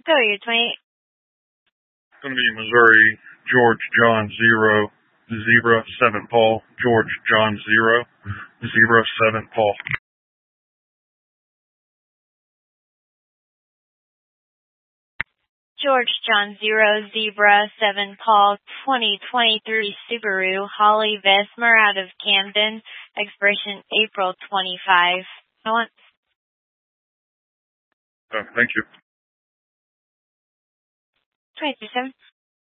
go, you're 28. It's going to be Missouri, George, John, 0, Zebra, 7, Paul, George, John, 0, Zebra, 7, Paul. George, John, 0, Zebra, 7, Paul, 2023 Subaru, Holly Vesmer out of Camden, expiration April 25. Thank you. 27.